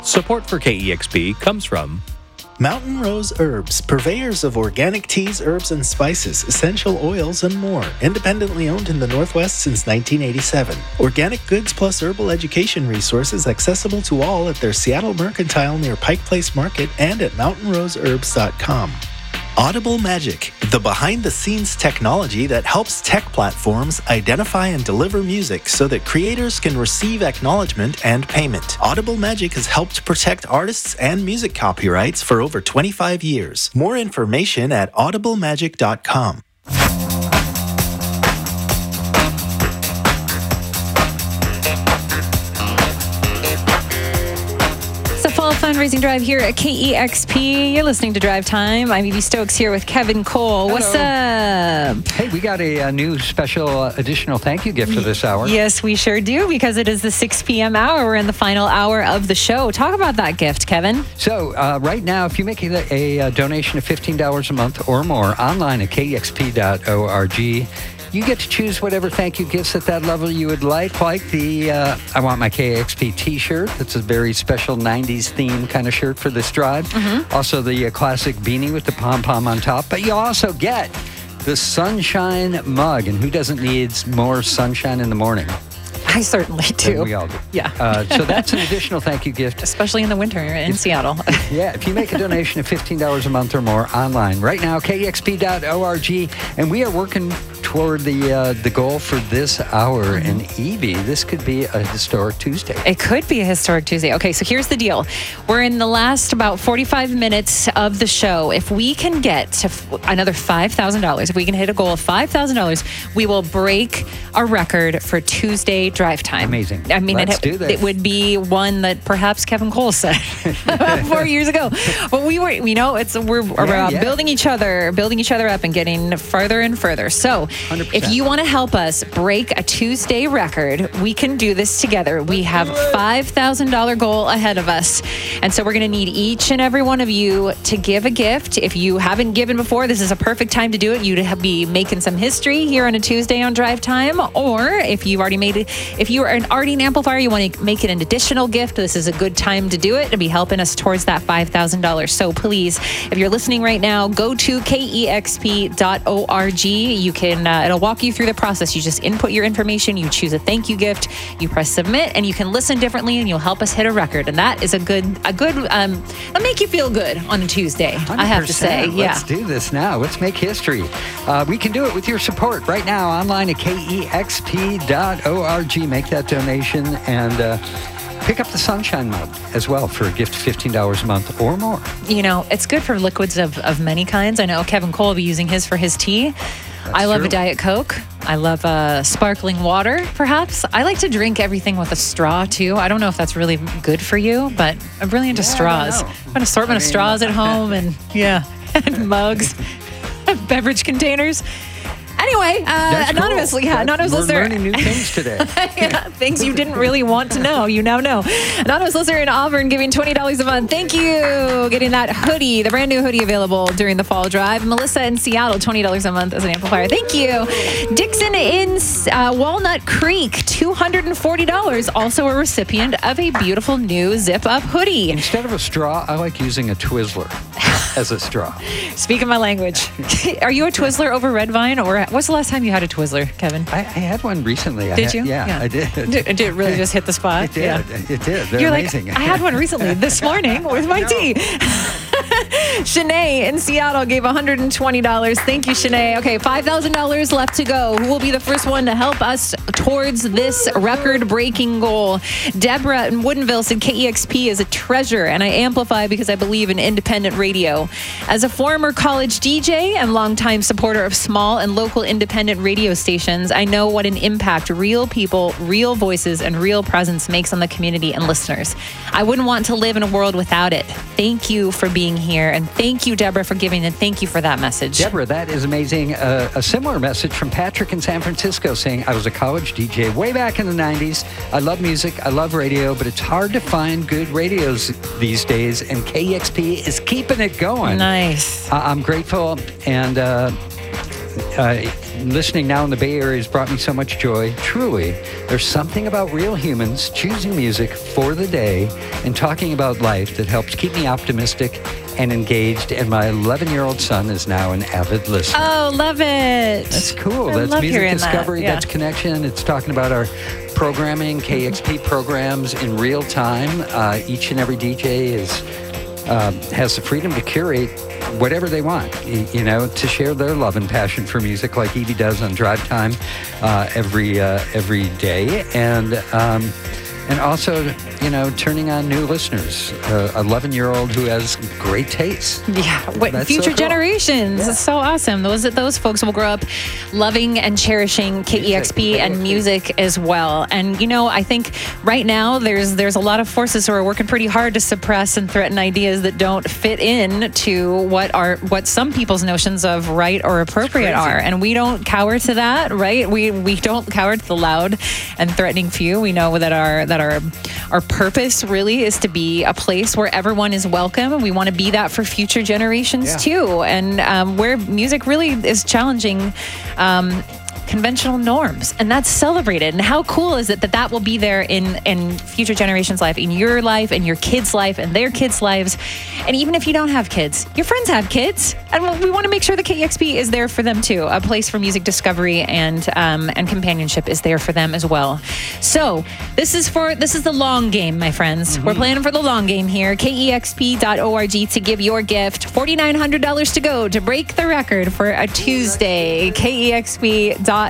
Support for KEXP comes from Mountain Rose Herbs, purveyors of organic teas, herbs, and spices, essential oils, and more. Independently owned in the Northwest since 1987. Organic goods plus herbal education resources accessible to all at their Seattle Mercantile near Pike Place Market and at mountainroseherbs.com. Audible Magic, the behind-the-scenes technology that helps tech platforms identify and deliver music so that creators can receive acknowledgement and payment. Audible Magic has helped protect artists and music copyrights for over 25 years. More information at audiblemagic.com. Fundraising drive here at KEXP. You're listening to Drive Time. I'm Evie Stokes here with Kevin Cole. Hello. What's up? Hey, we got a new special additional thank you gift for this hour. Yes, we sure do, because it is the 6 p.m. hour. We're in the final hour of the show. Talk about that gift, Kevin. So right now, if you make a donation of $15 a month or more online at kexp.org, you get to choose whatever thank you gifts at that level you would like the I Want My KXP t-shirt. That's a very special 90s theme kind of shirt for this drive. Mm-hmm. Also the classic beanie with the pom-pom on top. But you also get the Sunshine mug. And who doesn't need more sunshine in the morning? I certainly do. And we all do. Yeah. So that's an additional thank you gift. Especially in the winter in Seattle. Yeah, if you make a donation of $15 a month or more online, right now, kexp.org, and we are working toward the goal for this hour. Mm-hmm. And Evie, this could be a historic Tuesday. It could be a historic Tuesday. Okay, so here's the deal. We're in the last about 45 minutes of the show. If we can get to another $5,000, if we can hit a goal of $5,000, we will break a record for Tuesday drive time. Amazing. I mean, Let's do this. It would be one that perhaps Kevin Cole said 4 years ago. But we're building each other up and getting further and further. So 100%. If you want to help us break a Tuesday record, we can do this together. We have a $5,000 goal ahead of us. And so we're going to need each and every one of you to give a gift. If you haven't given before, this is a perfect time to do it. You'd be making some history here on a Tuesday on Drive Time. Or if you've already made it, if you are already an amplifier, you want to make it an additional gift, this is a good time to do it. It'll be helping us towards that $5,000. So please, if you're listening right now, go to kexp.org. You can, it'll walk you through the process. You just input your information, you choose a thank you gift, you press submit, and you can listen differently, and you'll help us hit a record. And that is a good, it'll make you feel good on a Tuesday, 100%. I have to say. Yeah. Let's do this now. Let's make history. We can do it with your support right now online at kexp.org. Make that donation and pick up the Sunshine mug as well for a gift of $15 a month or more. You know, it's good for liquids of many kinds. I know Kevin Cole will be using his for his tea. I love a Diet Coke. I love sparkling water, perhaps. I like to drink everything with a straw, too. I don't know if that's really good for you, but I'm really into straws. I have an assortment of straws at home and, and mugs, beverage containers. Anyway, anonymous cool. Anonymous We're listener. learning new things today. Things you didn't really want to know. You now know. Anonymous listener in Auburn giving $20 a month. Thank you. Getting that hoodie, the brand new hoodie available during the fall drive. Melissa in Seattle, $20 a month as an amplifier. Thank you. Dixon in Walnut Creek, $240. Also a recipient of a beautiful new zip-up hoodie. Instead of a straw, I like using a Twizzler as a straw. Speaking my language. Are you a Twizzler over Red Vine, or what's the last time you had a Twizzler, Kevin? I had one recently. Did you? Yeah, I did. Did it really just hit the spot? It did. Yeah. It did. They're You're amazing. Like, I had one recently this morning with my tea. Shanae in Seattle gave $120. Thank you, Shanae. Okay, $5,000 left to go. Who will be the first one to help us towards this record-breaking goal? Deborah in Woodinville said KEXP is a treasure, and I amplify because I believe in independent radio. As a former college DJ and longtime supporter of small and local independent radio stations, I know what an impact real people, real voices, and real presence makes on the community and listeners. I wouldn't want to live in a world without it. Thank you for being here, and thank you, Deborah, for giving, and thank you for that message. Deborah, that is amazing. A similar message from Patrick in San Francisco saying, I was a college DJ way back in the 90s. I love music, I love radio, but it's hard to find good radios these days, and KEXP is keeping it going. Nice. I'm grateful, and listening now in the Bay Area has brought me so much joy. Truly, there's something about real humans choosing music for the day and talking about life that helps keep me optimistic and engaged. And my 11-year-old son is now an avid listener. Oh, love it. That's cool. I That's love music hearing discovery. that. Yeah. That's connection. It's talking about our programming, KXP programs in real time. Each and every DJ has the freedom to curate whatever they want, to share their love and passion for music, like Evie does on Drive Time every day, and also, turning on new listeners. 11-year-old who has great taste. Yeah, That's future so cool. generations. Yeah. It's so awesome. Those folks will grow up loving and cherishing KEXP and music as well. And I think right now there's a lot of forces who are working pretty hard to suppress and threaten ideas that don't fit in to what some people's notions of right or appropriate are. And we don't cower to that, right? We don't cower to the loud and threatening few. We know that our purpose really is to be a place where everyone is welcome, and we want to be that for future generations too. And where music really is challenging conventional norms, and that's celebrated. And how cool is it that will be there in future generations' life, in your life, and your kids' life, and their kids' lives. And even if you don't have kids, your friends have kids, and we want to make sure the KEXP is there for them too. A place for music discovery and companionship is there for them as well. So this is the long game, my friends. Mm-hmm. We're planning for the long game here. KEXP.org to give your gift. $4,900 to go to break the record for a Tuesday. KEXP.org.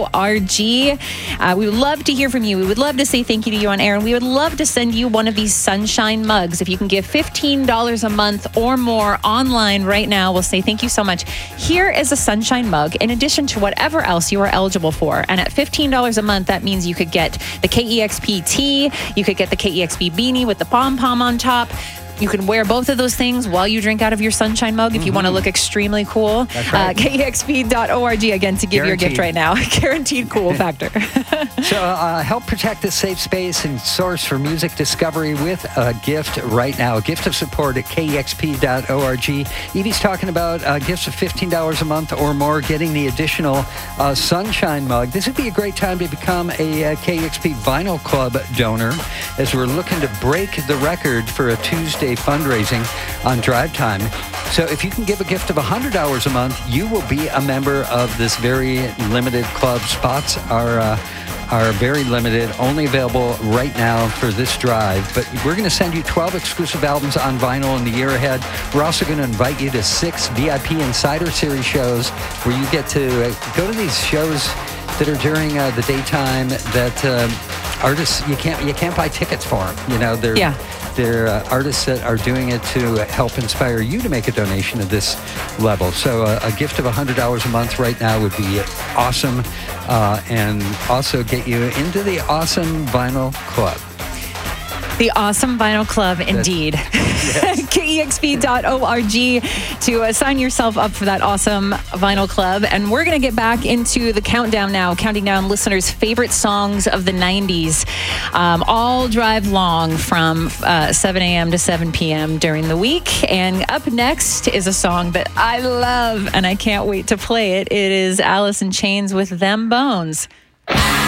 We would love to hear from you. We would love to say thank you to you on air, and we would love to send you one of these Sunshine mugs. If you can give $15 a month or more online right now, we'll say thank you so much. Here is a Sunshine mug in addition to whatever else you are eligible for. And at $15 a month, that means you could get the KEXP tee, you could get the KEXP beanie with the pom-pom on top. You can wear both of those things while you drink out of your Sunshine mug if you want to look extremely cool. That's right. KEXP.org, again, to give your gift right now. Guaranteed cool factor. So help protect this safe space and source for music discovery with a gift right now. A gift of support at KEXP.org. Evie's talking about gifts of $15 a month or more, getting the additional Sunshine mug. This would be a great time to become a KEXP Vinyl Club donor, as we're looking to break the record for a Tuesday fundraising on Drive Time. So if you can give a gift of $100 a month, you will be a member of this very limited club. Spots are very limited, only available right now for this drive. But we're going to send you 12 exclusive albums on vinyl in the year ahead. We're also going to invite you to 6 VIP Insider Series shows, where you get to go to these shows that are during the daytime that artists you can't buy tickets for them. They're artists that are doing it to help inspire you to make a donation at this level. So a gift of $100 a month right now would be awesome, and also get you into the awesome Vinyl Club. The Awesome Vinyl Club, indeed. KEXP.org to sign yourself up for that awesome Vinyl Club. And we're going to get back into the countdown now, counting down listeners' favorite songs of the 90s, all drive long from 7 a.m. to 7 p.m. during the week. And up next is a song that I love, and I can't wait to play it. It is Alice in Chains with Them Bones.